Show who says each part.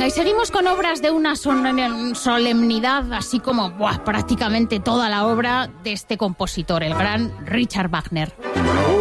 Speaker 1: y seguimos con obras de una solemnidad, así como prácticamente toda la obra de este compositor, el gran Richard Wagner.